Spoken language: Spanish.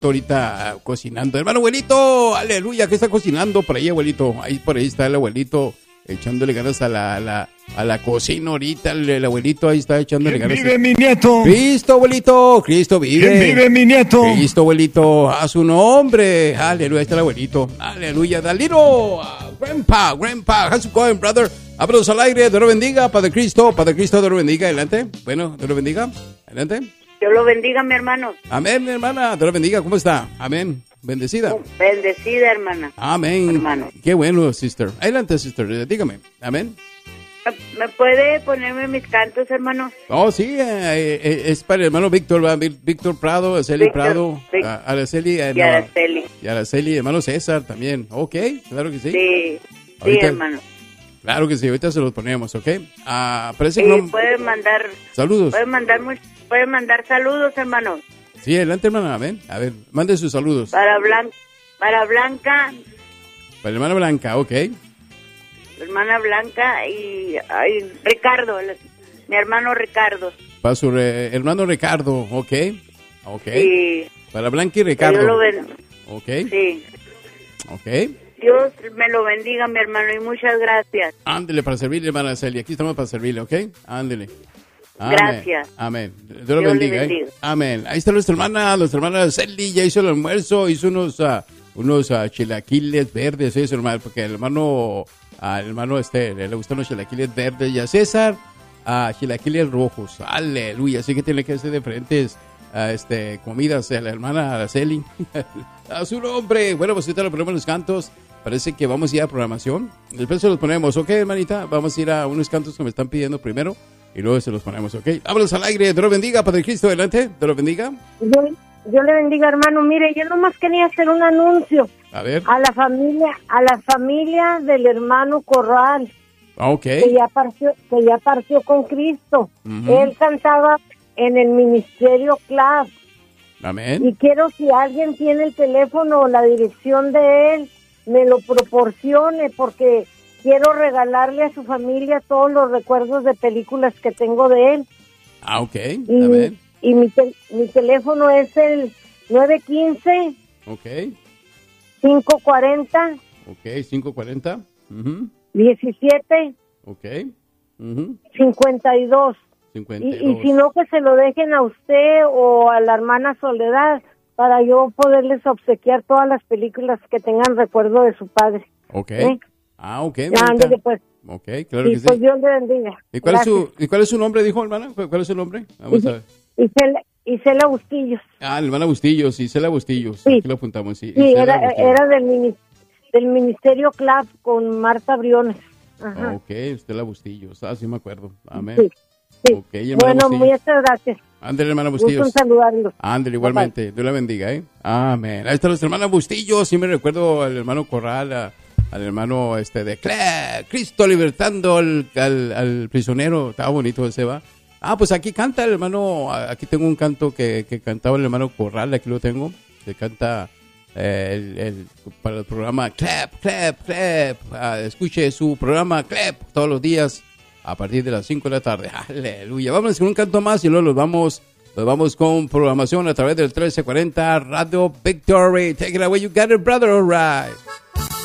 ahorita cocinando. Hermano abuelito, aleluya, ¿qué está cocinando por ahí, abuelito? Ahí por ahí está el abuelito echándole ganas a la cocina ahorita. El abuelito ahí está echándole ganas. Vive mi nieto. Cristo, abuelito, Cristo vive. ¿Quién vive mi nieto? Cristo, abuelito, a su nombre. Aleluya, ahí está el abuelito. Aleluya, Dalino, grandpa, how's it going, brother? Abrazos al aire, Dios lo bendiga, Padre Cristo, Dios lo bendiga, adelante. Bueno, Dios lo bendiga, adelante. Dios lo bendiga, mi hermano. Amén, mi hermana, Dios lo bendiga, ¿cómo está? Amén, bendecida. Bendecida, hermana. Amén. Hermano. Qué bueno, sister. Adelante, sister, dígame. Amén. ¿Me puede ponerme mis cantos, hermano? Oh, sí, es para el hermano Víctor, Víctor Prado, Araceli Prado, Araceli, y Araceli, hermano César también. Ok, claro que sí. Sí, ahorita, hermano. Claro que sí, ahorita se los ponemos, ¿ok? Parece que no... Pueden mandar... Saludos. Pueden mandar saludos, hermano. Sí, adelante, hermana, amén. A ver, mande sus saludos. Para Blanca. Para la hermana Blanca, ok. La hermana Blanca y Ricardo, mi hermano Ricardo. Para su hermano Ricardo, ok. Sí. Para Blanca y Ricardo. Dios lo bendiga. Ok. Sí. Ok. Dios me lo bendiga, mi hermano, y muchas gracias. Ándele para servirle, hermana Celia. Aquí estamos para servirle, ¿ok? Ándele. Amén. Gracias. Amén. Dios lo bendiga. Amén. Ahí está nuestra hermana Celia, ya hizo el almuerzo, hizo unos chilaquiles verdes, eso, hermano, porque al hermano le gustan los chilaquiles verdes, y a César, chilaquiles rojos. Aleluya. Así que tiene que hacer diferentes comidas a la hermana Araceli. A su nombre. Bueno, pues ahorita le ponemos los cantos. Parece que vamos a ir a programación. Después se los ponemos, ¿ok, hermanita? Vamos a ir a unos cantos que me están pidiendo primero y luego se los ponemos, ¿ok? Vámonos al aire. Dios lo bendiga, Padre Cristo, adelante. Dios lo bendiga. Yo le bendiga, hermano. Mire, yo nomás quería hacer un anuncio. A ver. A la familia del hermano Corral. Ok. Que ya partió con Cristo. Uh-huh. Él cantaba en el ministerio Club. Amén. Y quiero, si alguien tiene el teléfono o la dirección de él, me lo proporcione, porque quiero regalarle a su familia todos los recuerdos de películas que tengo de él. Ok. Amén. Y mi teléfono es el 915. Ok. 540. Ok, 540. Uh-huh. 17. Ok. Uh-huh. 52. 52. Y si no, que se lo dejen a usted o a la hermana Soledad, para yo poderles obsequiar todas las películas que tengan recuerdo de su padre. Ok. Ok. Ándale, pues. Ok, claro que sí. Pues Dios le bendiga. ¿Y cuál es su nombre, dijo, hermana? ¿Cuál es su nombre? Vamos a ver. Isela Bustillos. La hermana Bustillos, Isela Bustillos. Sí. Aquí lo apuntamos, sí. Sí, era del Ministerio Club con Marta Briones. Ajá. Ok, Estela Bustillos. Sí me acuerdo. Amén. Sí. Okay, bueno, Bustillos. muchas gracias. Ándale, hermana Bustillos. Gusto en saludarlos. Ándale, igualmente. Bye. Dios la bendiga, ¿eh? Amén. Ahí está nuestra hermana Bustillos. Sí me recuerdo al hermano Corral, al hermano de Cristo libertando al prisionero. Estaba bonito ese, ¿va? Pues aquí canta el hermano. Aquí tengo un canto que cantaba el hermano Corral. Aquí lo tengo. Que canta para el programa Clap. Escuche su programa Clap todos los días a partir de las 5 de la tarde. Aleluya. Vamos con un canto más y luego los vamos con programación a través del 1340 Radio Victory. Take it away, you got it, brother. All right.